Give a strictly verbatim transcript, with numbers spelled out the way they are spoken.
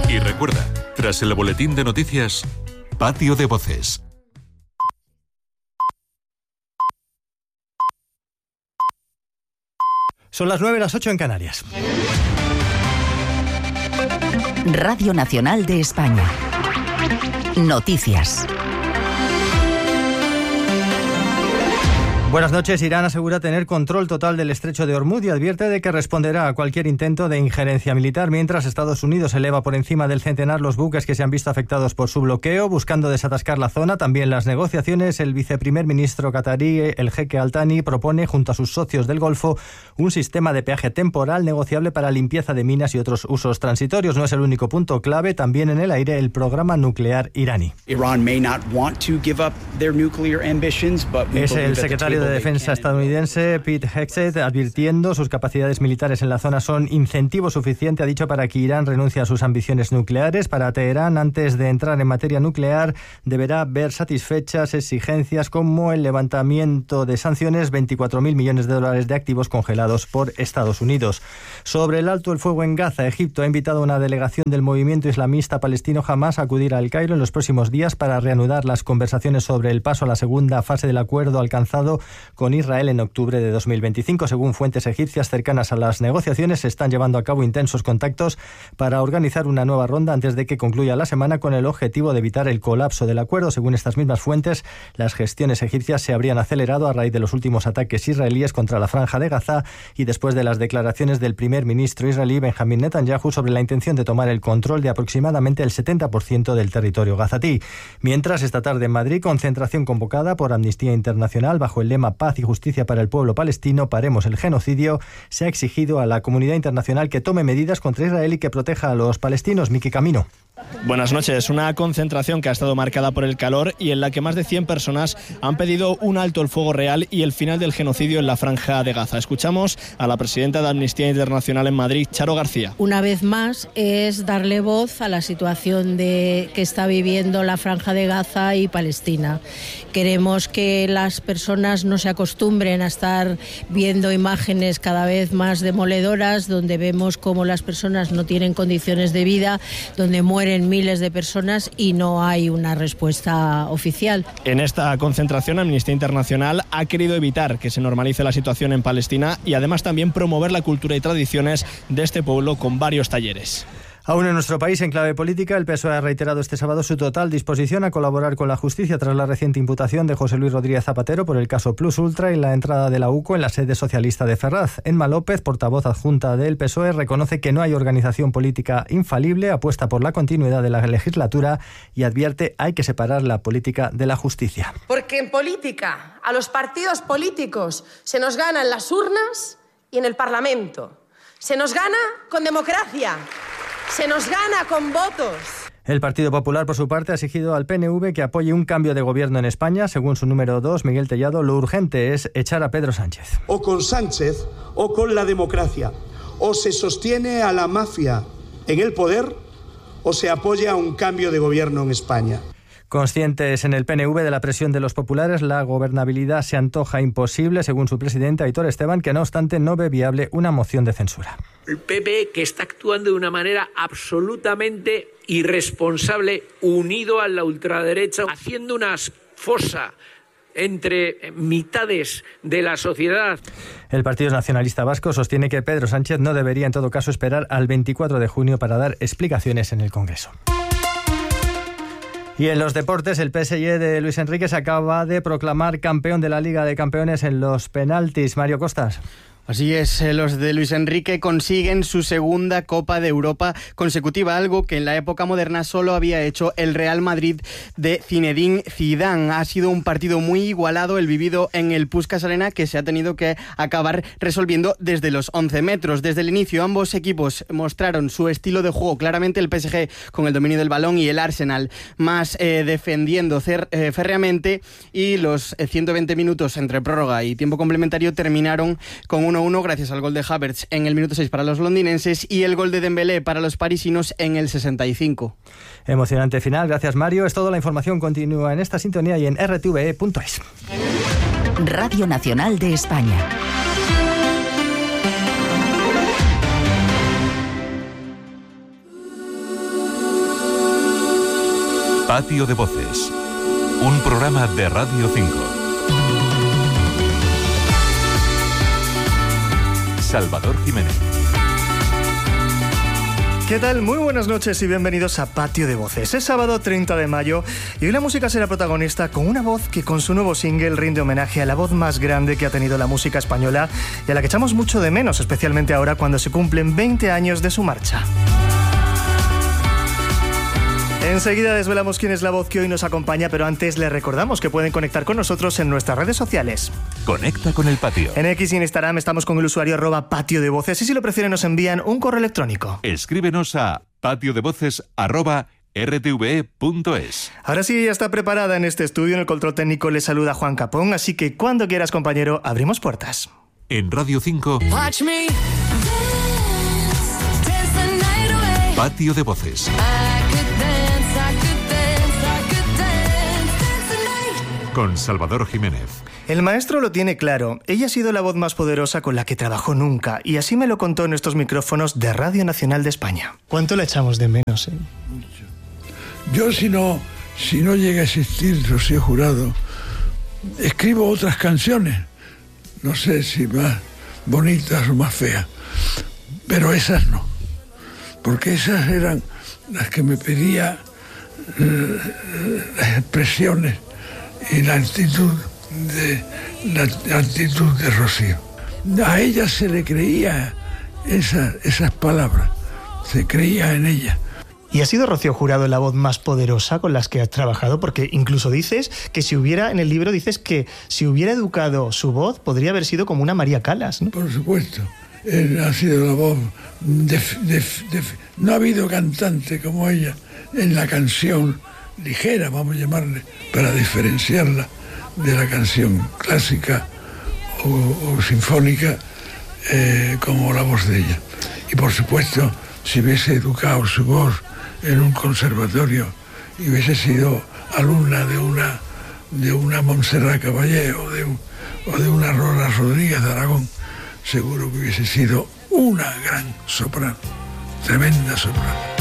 Y recuerda, tras el boletín de noticias, Patio de Voces. Son las nueve, las ocho en Canarias. Radio Nacional de España. Noticias. Buenas noches. Irán asegura tener control total del estrecho de Hormuz y advierte de que responderá a cualquier intento de injerencia militar, mientras Estados Unidos eleva por encima del centenar los buques que se han visto afectados por su bloqueo, buscando desatascar la zona. También las negociaciones. El viceprimer ministro catarí, el jeque Al Thani, propone, junto a sus socios del Golfo, un sistema de peaje temporal negociable para limpieza de minas y otros usos transitorios. No es el único punto clave. También en el aire el programa nuclear iraní. Es el secretario de Defensa estadounidense Pete Hegseth advirtiendo sus capacidades militares en la zona son incentivo suficiente, ha dicho, para que Irán renuncie a sus ambiciones nucleares. Para Teherán, antes de entrar en materia nuclear, deberá ver satisfechas exigencias como el levantamiento de sanciones, veinticuatro mil millones de dólares de activos congelados por Estados Unidos. Sobre el alto el fuego en Gaza, Egipto ha invitado a una delegación del movimiento islamista palestino Hamas a acudir al Cairo en los próximos días para reanudar las conversaciones sobre el paso a la segunda fase del acuerdo alcanzado con Israel en octubre de dos mil veinticinco. Según fuentes egipcias cercanas a las negociaciones, se están llevando a cabo intensos contactos para organizar una nueva ronda antes de que concluya la semana, con el objetivo de evitar el colapso del acuerdo. Según estas mismas fuentes, las gestiones egipcias se habrían acelerado a raíz de los últimos ataques israelíes contra la Franja de Gaza y después de las declaraciones del primer ministro israelí Benjamín Netanyahu sobre la intención de tomar el control de aproximadamente el setenta por ciento del territorio gazatí. Mientras, esta tarde en Madrid, concentración convocada por Amnistía Internacional bajo el lema Paz y justicia para el pueblo palestino, paremos el genocidio. Se ha exigido a la comunidad internacional que tome medidas contra Israel y que proteja a los palestinos. Miki Camino. Buenas noches. Una concentración que ha estado marcada por el calor y en la que más de cien personas han pedido un alto el fuego real y el final del genocidio en la Franja de Gaza. Escuchamos a la presidenta de Amnistía Internacional en Madrid, Charo García. Una vez más es darle voz a la situación de que está viviendo la Franja de Gaza y Palestina. Queremos que las personas no se acostumbren a estar viendo imágenes cada vez más demoledoras, donde vemos cómo las personas no tienen condiciones de vida, donde mueren miles de personas y no hay una respuesta oficial. En esta concentración, Amnistía Internacional ha querido evitar que se normalice la situación en Palestina y además también promover la cultura y tradiciones de este pueblo con varios talleres. Aún en nuestro país, en clave política, el P S O E ha reiterado este sábado su total disposición a colaborar con la justicia tras la reciente imputación de José Luis Rodríguez Zapatero por el caso Plus Ultra y la entrada de la U C O en la sede socialista de Ferraz. Enma López, portavoz adjunta del P S O E, reconoce que no hay organización política infalible, apuesta por la continuidad de la legislatura y advierte hay que separar la política de la justicia. Porque en política a los partidos políticos se nos gana en las urnas y en el Parlamento. Se nos gana con democracia. Se nos gana con votos. El Partido Popular, por su parte, ha exigido al P N V que apoye un cambio de gobierno en España. Según su número dos, Miguel Tellado, lo urgente es echar a Pedro Sánchez. O con Sánchez o con la democracia. O se sostiene a la mafia en el poder o se apoya a un cambio de gobierno en España. Conscientes en el P N V de la presión de los populares, la gobernabilidad se antoja imposible, según su presidente Aitor Esteban, que no obstante no ve viable una moción de censura. El P P, que está actuando de una manera absolutamente irresponsable, unido a la ultraderecha, haciendo una fosa entre mitades de la sociedad. El Partido Nacionalista Vasco sostiene que Pedro Sánchez no debería en todo caso esperar al veinticuatro de junio para dar explicaciones en el Congreso. Y en los deportes, el P S G de Luis Enrique se acaba de proclamar campeón de la Liga de Campeones en los penaltis. Mario Costas. Así es, los de Luis Enrique consiguen su segunda Copa de Europa consecutiva, algo que en la época moderna solo había hecho el Real Madrid de Zinedine Zidane. Ha sido un partido muy igualado el vivido en el Puskás Arena, que se ha tenido que acabar resolviendo desde los once metros. Desde el inicio ambos equipos mostraron su estilo de juego, claramente el P S G con el dominio del balón y el Arsenal más eh, defendiendo cer- eh, férreamente, y los eh, ciento veinte minutos entre prórroga y tiempo complementario terminaron con uno uno gracias al gol de Havertz en el minuto seis para los londinenses y el gol de Dembélé para los parisinos en el sesenta y cinco. Emocionante final, gracias Mario. Es todo, la información continúa en esta sintonía y en r t v e punto es. Radio Nacional de España. Patio de Voces, un programa de Radio cinco. Salvador Jiménez. ¿Qué tal? Muy buenas noches y bienvenidos a Patio de Voces. Es sábado treinta de mayo y hoy la música será protagonista con una voz que con su nuevo single rinde homenaje a la voz más grande que ha tenido la música española y a la que echamos mucho de menos, especialmente ahora cuando se cumplen veinte años de su marcha. Enseguida desvelamos quién es la voz que hoy nos acompaña, pero antes les recordamos que pueden conectar con nosotros en nuestras redes sociales. Conecta con el patio. En X y en Instagram estamos con el usuario arroba patio de voces y si lo prefieren nos envían un correo electrónico. Escríbenos a patiodevoces arroba r t v e punto es. Ahora sí, ya está preparada en este estudio. En el control técnico le saluda Juan Capón, así que cuando quieras, compañero, abrimos puertas. En Radio cinco, Watch me dance, dance the night away. Patio de Voces. I could dance, I could dance, I could dance, dance the night. Con Salvador Jiménez. El maestro lo tiene claro. Ella ha sido la voz más poderosa con la que trabajó nunca, y así me lo contó en estos micrófonos de Radio Nacional de España. ¿Cuánto la echamos de menos, eh? Mucho. Yo, si no, si no llega a existir Rocío Jurado, escribo otras canciones. No sé si más bonitas o más feas, pero esas no, porque esas eran las que me pedía eh, las expresiones y la actitud de la, la actitud de Rocío. A ella se le creía esa, esas palabras, se creía en ella. ¿Y ha sido Rocío Jurado la voz más poderosa con las que has trabajado? Porque incluso dices que si hubiera, en el libro dices que si hubiera educado su voz, podría haber sido como una María Callas, ¿no? Por supuesto, él ha sido la voz de, de, de, no ha habido cantante como ella en la canción ligera, vamos a llamarle, para diferenciarla de la canción clásica o, o sinfónica, eh, como la voz de ella. Y por supuesto, si hubiese educado su voz en un conservatorio y hubiese sido alumna de una de una Montserrat Caballé o de, un, o de una Rosa Rodríguez de Aragón, seguro que hubiese sido una gran soprano, tremenda soprano.